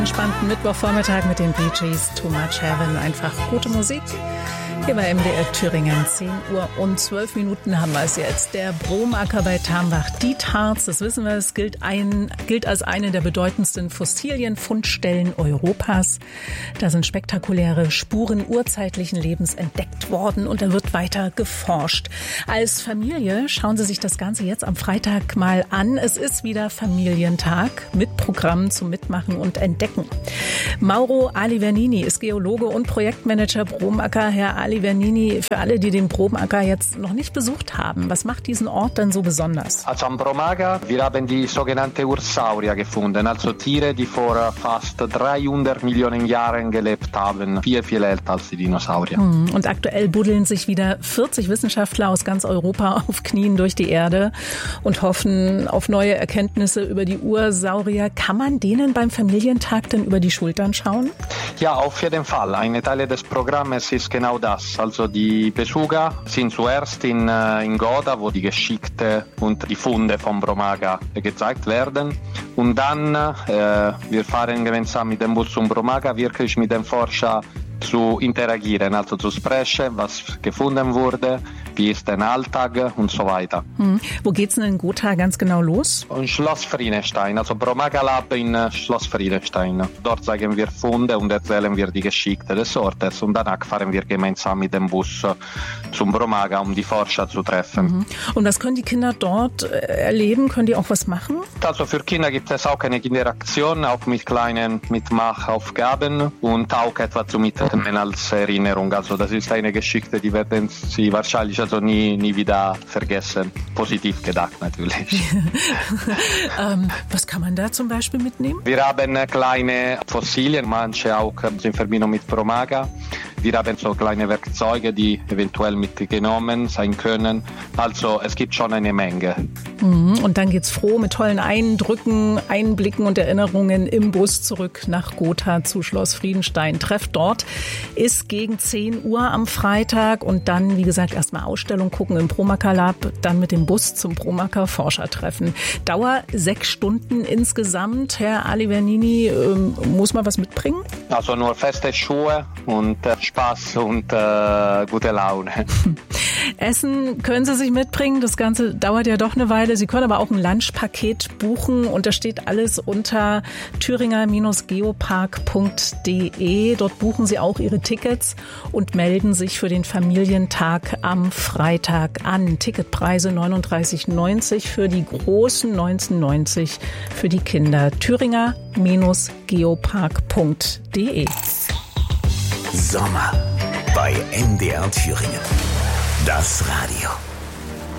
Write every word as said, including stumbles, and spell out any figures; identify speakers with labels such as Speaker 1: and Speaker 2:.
Speaker 1: Entspannten Mittwochvormittag mit den Bee Gees, Too Much Heaven, einfach gute Musik. Hier bei M D R Thüringen, zehn Uhr und zwölf Minuten haben wir es jetzt. Der Bromacker bei Tambach, Dietharz, das wissen wir, es gilt, ein, gilt als eine der bedeutendsten Fossilienfundstellen Europas. Da sind spektakuläre Spuren urzeitlichen Lebens entdeckt worden und da wird weiter geforscht. Als Familie schauen Sie sich das Ganze jetzt am Freitag mal an. Es ist wieder Familientag mit Programmen zum Mitmachen und Entdecken. Mauro Alivernini ist Geologe und Projektmanager Bromacker. Herr Alivernini, für alle, die den Bromacker jetzt noch nicht besucht haben, was macht diesen Ort denn so besonders?
Speaker 2: Also am Bromacker, wir haben die sogenannte Ursaurier gefunden, also Tiere, die vor fast dreihundert Millionen Jahren gelebt haben, viel, viel älter als die Dinosaurier.
Speaker 1: Und aktuell buddeln sich wieder vierzig Wissenschaftler aus ganz Europa auf Knien durch die Erde und hoffen auf neue Erkenntnisse über die Ursaurier. Kann man denen beim Familientag denn über die Schultern schauen?
Speaker 2: Ja, auf jeden Fall. Ein Teil des Programms ist genau das. Also die Besucher sind zuerst in, in Goda, wo die Geschichte und die Funde vom Bromacker gezeigt werden. Und dann, äh, wir fahren gemeinsam mit dem Bus zum Bromacker, wirklich mit den Forschern zu interagieren, also zu sprechen, was gefunden wurde, wie ist der Alltag und so weiter.
Speaker 1: Hm. Wo geht's denn in Gotha ganz genau los?
Speaker 2: In Schloss Friedenstein, also Bromacker Lab in Schloss Friedenstein. Dort zeigen wir Funde und erzählen wir die Geschichte des Ortes und danach fahren wir gemeinsam mit dem Bus zum Bromacker, um die Forscher zu treffen.
Speaker 1: Mhm. Und was können die Kinder dort erleben? Können die auch was machen?
Speaker 2: Also für Kinder gibt es auch eine Interaktion, auch mit kleinen Mitmachaufgaben und auch etwa zu mitnehmen als Erinnerung. Also das ist eine Geschichte, die werden sie wahrscheinlich also nie, nie wieder vergessen. Positiv gedacht natürlich.
Speaker 1: ähm, was kann man da zum Beispiel mitnehmen?
Speaker 2: Wir haben kleine Fossilien, manche auch in Verbindung mit Bromacker. Wir haben so kleine Werkzeuge, die eventuell mitgenommen sein können. Also es gibt schon eine Menge.
Speaker 1: Und dann geht's froh mit tollen Eindrücken, Einblicken und Erinnerungen im Bus zurück nach Gotha zu Schloss Friedenstein. Treff dort ist gegen zehn Uhr am Freitag und dann, wie gesagt, erstmal Ausstellung gucken im Bromacker Lab, dann mit dem Bus zum Bromacker Forschertreffen. Dauer sechs Stunden insgesamt. Herr Alivernini, ähm, muss man was mitbringen?
Speaker 2: Also nur feste Schuhe und äh, Spaß und äh, gute Laune.
Speaker 1: Essen können Sie sich mitbringen. Das Ganze dauert ja doch eine Weile. Sie können aber auch ein Lunchpaket buchen und da steht alles unter thüringer geopark punkt de. Dort buchen Sie auch Ihre Tickets und melden sich für den Familientag am Freitag an. Ticketpreise neununddreißig neunzig für die Großen, neunzehn neunzig für die Kinder. thüringer geopark punkt de.
Speaker 3: Sommer bei M D R Thüringen. Das Radio.